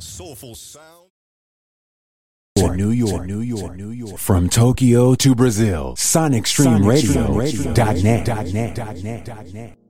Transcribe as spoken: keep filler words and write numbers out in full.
Soulful sound. To New York, New York, New York. From Tokyo to Brazil, Sonic Stream Radio dot net.